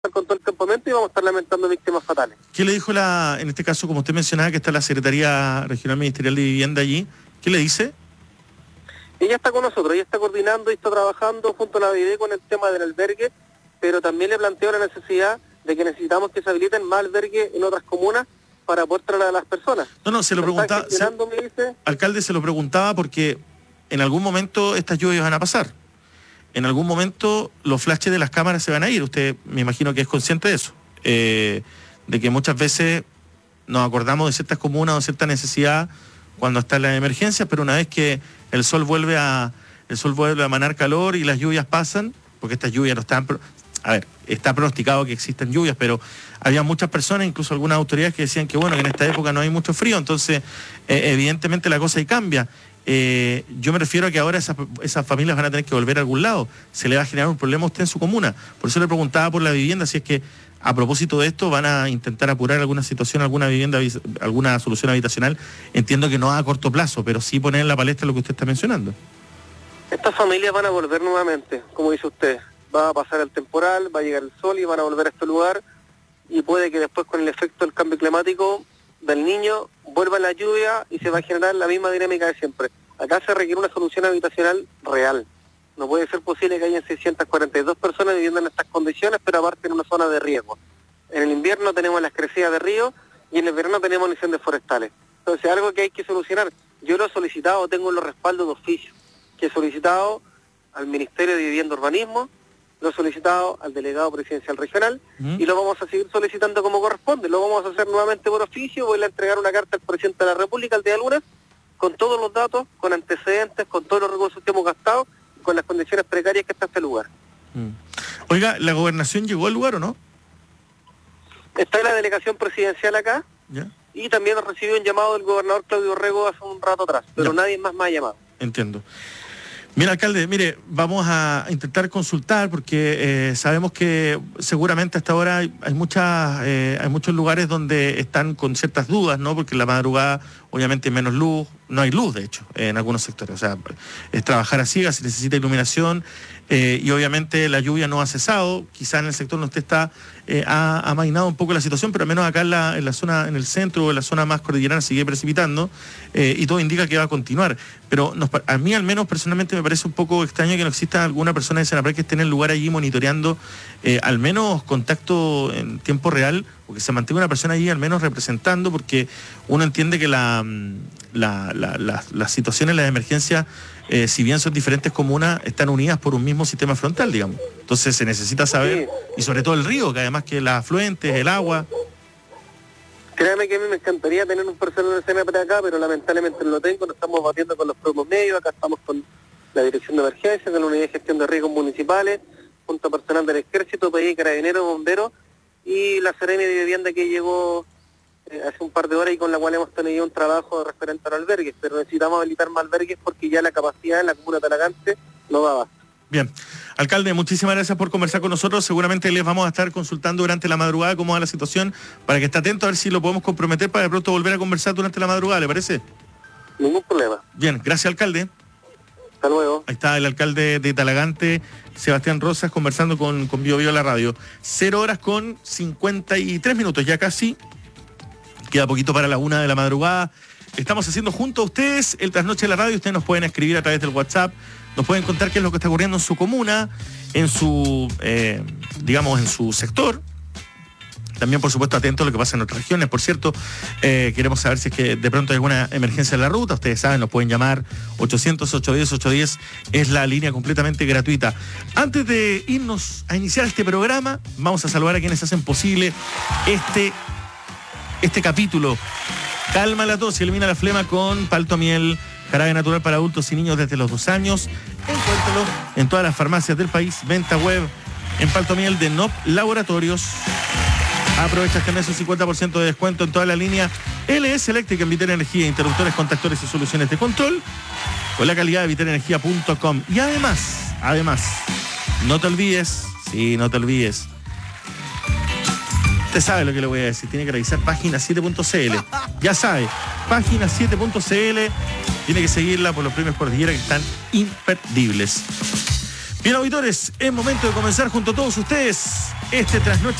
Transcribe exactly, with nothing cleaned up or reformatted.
con todo el campamento y vamos a estar lamentando víctimas fatales. ¿Qué le dijo la, en este caso, como usted mencionaba, que está la Secretaría Regional Ministerial de Vivienda allí? ¿Qué le dice? Ella está con nosotros, ella está coordinando y está trabajando junto a la B I D con el tema del albergue, pero también le planteó la necesidad de que necesitamos que se habiliten más albergues en otras comunas para poder trasladar a las personas. No, no, se lo preguntaba, se, me dice, alcalde, se lo preguntaba porque en algún momento estas lluvias van a pasar. En algún momento los flashes de las cámaras se van a ir. Usted me imagino que es consciente de eso. Eh, de que muchas veces nos acordamos de ciertas comunas o de cierta necesidad cuando están las emergencias, pero una vez que el sol vuelve a el sol vuelve a emanar calor y las lluvias pasan, porque estas lluvias no están... A ver, está pronosticado que existen lluvias, pero había muchas personas, incluso algunas autoridades, que decían que bueno, que en esta época no hay mucho frío, entonces eh, evidentemente la cosa ahí cambia. Eh, yo me refiero a que ahora esas, esas familias van a tener que volver a algún lado. Se le va a generar un problema a usted en su comuna. Por eso le preguntaba por la vivienda, si es que a propósito de esto van a intentar apurar alguna situación, alguna vivienda, alguna solución habitacional. Entiendo que no a corto plazo, pero sí poner en la palestra lo que usted está mencionando. Estas familias van a volver nuevamente, como dice usted. Va a pasar el temporal, va a llegar el sol y van a volver a este lugar, y puede que después, con el efecto del cambio climático del niño, vuelva la lluvia y se va a generar la misma dinámica de siempre. Acá se requiere una solución habitacional real. No puede ser posible que hayan seiscientas cuarenta y dos personas viviendo en estas condiciones, pero aparte en una zona de riesgo. En el invierno tenemos las crecidas de río y en el verano tenemos incendios forestales. Entonces, algo que hay que solucionar. Yo lo he solicitado, tengo los respaldos de oficio, que he solicitado al Ministerio de Vivienda y Urbanismo, lo he solicitado al delegado presidencial regional, ¿Mm? y lo vamos a seguir solicitando como corresponde. Lo vamos a hacer nuevamente por oficio. Voy a entregar una carta al presidente de la República el día lunes, con todos los datos, con antecedentes, con todos los recursos que hemos gastado, con las condiciones precarias que está este lugar. Mm. Oiga, ¿la gobernación llegó al lugar o no? Está en la delegación presidencial acá, ¿Ya? Y también recibió un llamado del gobernador Claudio Rego hace un rato atrás, pero ya. Nadie más me ha llamado. Entiendo. Mira, alcalde, mire, vamos a intentar consultar porque eh, sabemos que seguramente hasta ahora hay, hay muchas, eh, hay muchos lugares donde están con ciertas dudas, ¿no? Porque en la madrugada obviamente hay menos luz, no hay luz de hecho en algunos sectores, o sea, es trabajar a ciegas, se necesita iluminación eh, y obviamente la lluvia no ha cesado, quizá en el sector donde usted está eh, ha amainado un poco la situación, pero al menos acá en la, en la zona, en el centro, en la zona más cordillerana sigue precipitando eh, y todo indica que va a continuar, pero nos, a mí al menos personalmente me parece un poco extraño que no exista alguna persona de Senapred que esté en el lugar allí monitoreando eh, al menos contacto en tiempo real, o que se mantenga una persona allí al menos representando, porque uno entiende que la, la, la, la, las situaciones, las emergencias, eh, si bien son diferentes comunas, están unidas por un mismo sistema frontal, digamos. Entonces se necesita saber, y sobre todo el río, que además que las afluentes, el agua. Créame que a mí me encantaría tener un personal de Senapred acá, pero lamentablemente no lo tengo, nos estamos batiendo con los propios medios, acá estamos con la Dirección de Emergencia, con la Unidad de Gestión de Riesgos Municipales, junto a personal del Ejército, P I, Carabineros, Bomberos, y la Seremi de Vivienda que llegó eh, hace un par de horas y con la cual hemos tenido un trabajo referente a los albergues, pero necesitamos habilitar más albergues porque ya la capacidad en la comuna de Talagante no daba. Bien. Alcalde, muchísimas gracias por conversar con nosotros. Seguramente les vamos a estar consultando durante la madrugada cómo va la situación, para que esté atento a ver si lo podemos comprometer para de pronto volver a conversar durante la madrugada, ¿le parece? Ningún problema. Bien, gracias, alcalde. Hasta luego. Ahí está el alcalde de Talagante, Sebastián Rosas, conversando con, con Bio Bio la radio. Cero horas con cincuenta y tres minutos, ya casi. Queda poquito para la una de la madrugada. Estamos haciendo junto a ustedes el Trasnoche de la Radio. Ustedes nos pueden escribir a través del WhatsApp. Nos pueden contar qué es lo que está ocurriendo en su comuna, en su, eh, digamos, en su sector. También, por supuesto, atentos a lo que pasa en otras regiones. Por cierto, eh, queremos saber si es que de pronto hay alguna emergencia en la ruta. Ustedes saben, nos pueden llamar ochocientos, ochocientos diez, ochocientos diez. Es la línea completamente gratuita. Antes de irnos a iniciar este programa, vamos a saludar a quienes hacen posible este, este capítulo. Calma la tos y elimina la flema con Paltomiel, jarabe natural para adultos y niños desde los dos años. Encuéntralo en todas las farmacias del país. Venta web en Paltomiel de N O P Laboratorios. Aprovecha este mes un cincuenta por ciento de descuento en toda la línea L S Eléctrica en Vital Energía, interruptores, contactores y soluciones de control con la calidad de vital energía punto com. Y además, además, no te olvides, sí, no te olvides. Usted sabe lo que le voy a decir, tiene que revisar página siete punto c l. Ya sabe, página siete punto c l, tiene que seguirla por los premios Cordillera que están imperdibles. Bien, auditores, es momento de comenzar junto a todos ustedes este trasnoche